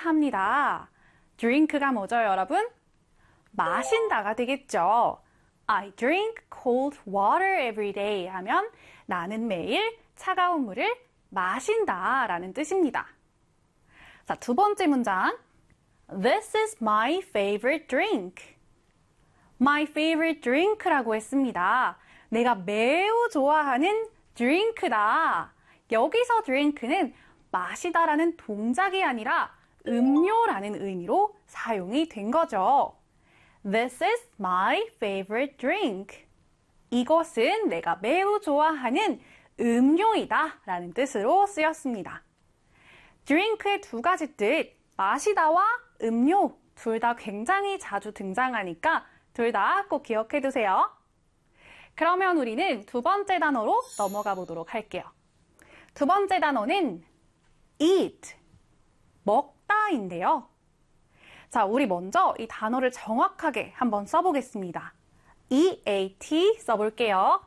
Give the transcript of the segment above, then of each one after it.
합니다. drink가 뭐죠, 여러분? 마신다가 되겠죠. I drink cold water every day 하면 나는 매일 차가운 물을 마신다 라는 뜻입니다. 자, 두 번째 문장. This is my favorite drink. My favorite drink라고 했습니다. 내가 매우 좋아하는 drink다. 여기서 drink는 마시다라는 동작이 아니라 음료라는 의미로 사용이 된 거죠. This is my favorite drink. 이것은 내가 매우 좋아하는 음료이다 라는 뜻으로 쓰였습니다. drink의 두 가지 뜻, 마시다와 음료 둘 다 굉장히 자주 등장하니까 둘 다 꼭 기억해 두세요. 그러면 우리는 두 번째 단어로 넘어가 보도록 할게요. 두 번째 단어는 eat, 먹다인데요. 자, 우리 먼저 이 단어를 정확하게 한번 써보겠습니다. E-A-T 써볼게요.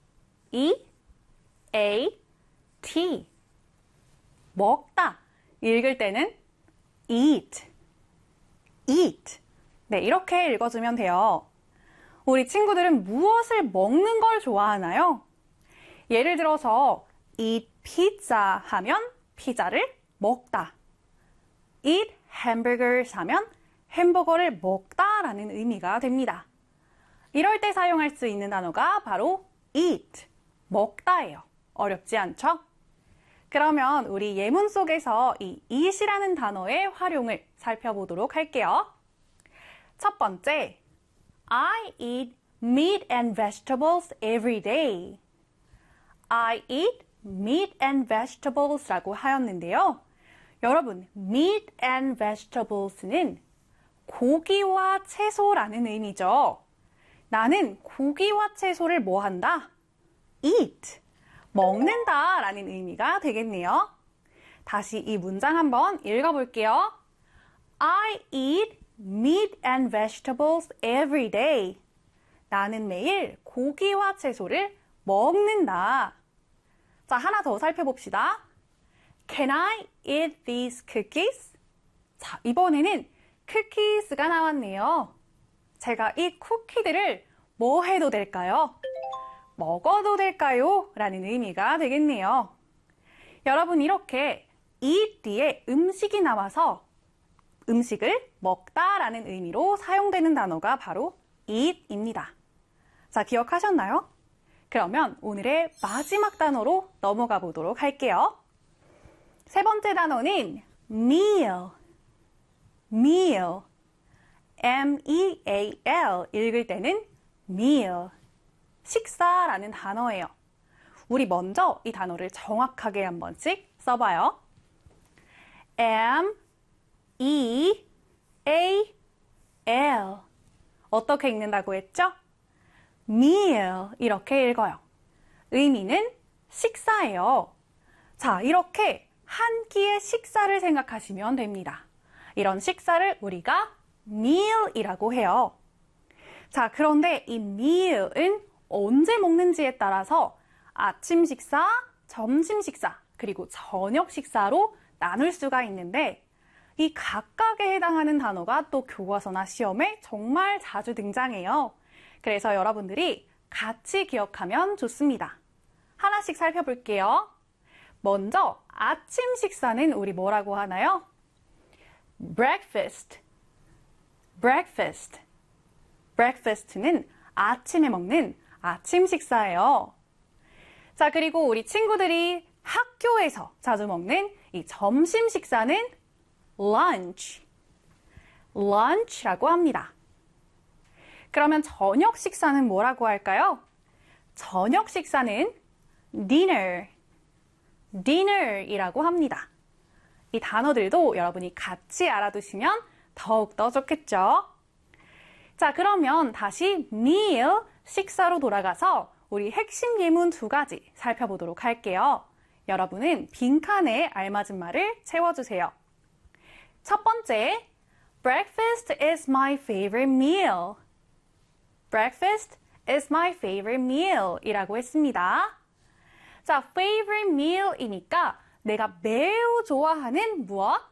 E-A-T 먹다. 읽을 때는 eat, eat. 네, 이렇게 읽어주면 돼요. 우리 친구들은 무엇을 먹는 걸 좋아하나요? 예를 들어서 eat pizza 하면 피자를 먹다. eat hamburgers 하면 햄버거를 먹다라는 의미가 됩니다. 이럴 때 사용할 수 있는 단어가 바로 eat, 먹다예요. 어렵지 않죠? 그러면 우리 예문 속에서 이 eat이라는 단어의 활용을 살펴보도록 할게요. 첫 번째, I eat meat and vegetables every day. I eat meat and vegetables라고 하였는데요. 여러분, meat and vegetables는 고기와 채소라는 의미죠. 나는 고기와 채소를 뭐 한다? eat, 먹는다 라는 의미가 되겠네요. 다시 이 문장 한번 읽어볼게요. I eat meat and vegetables every day. 나는 매일 고기와 채소를 먹는다. 자, 하나 더 살펴봅시다. Can I eat these cookies? 자, 이번에는 cookies가 나왔네요. 제가 이 쿠키들을 뭐 해도 될까요? 먹어도 될까요? 라는 의미가 되겠네요. 여러분, 이렇게 eat 뒤에 음식이 나와서 음식을 먹다 라는 의미로 사용되는 단어가 바로 eat입니다. 자, 기억하셨나요? 그러면 오늘의 마지막 단어로 넘어가 보도록 할게요. 세 번째 단어는 meal, meal, M-E-A-L 읽을 때는 meal, 식사라는 단어예요. 우리 먼저 이 단어를 정확하게 한 번씩 써봐요. M-E-A-L 어떻게 읽는다고 했죠? meal 이렇게 읽어요. 의미는 식사예요. 자, 이렇게 한 끼의 식사를 생각하시면 됩니다. 이런 식사를 우리가 meal이라고 해요. 자, 그런데 이 meal은 언제 먹는지에 따라서 아침 식사, 점심 식사, 그리고 저녁 식사로 나눌 수가 있는데 이 각각에 해당하는 단어가 또 교과서나 시험에 정말 자주 등장해요. 그래서 여러분들이 같이 기억하면 좋습니다. 하나씩 살펴볼게요. 먼저 아침 식사는 우리 뭐라고 하나요? breakfast, breakfast. breakfast는 아침에 먹는 아침 식사예요. 자, 그리고 우리 친구들이 학교에서 자주 먹는 이 점심 식사는 lunch, lunch라고 합니다. 그러면 저녁 식사는 뭐라고 할까요? 저녁 식사는 dinner, dinner이라고 합니다. 이 단어들도 여러분이 같이 알아두시면 더욱더 좋겠죠? 자, 그러면 다시 meal, 식사로 돌아가서 우리 핵심 예문 두 가지 살펴보도록 할게요. 여러분은 빈칸에 알맞은 말을 채워주세요. 첫 번째, breakfast is my favorite meal. breakfast is my favorite meal 이라고 했습니다. 자, favorite meal이니까 내가 매우 좋아하는 무엇?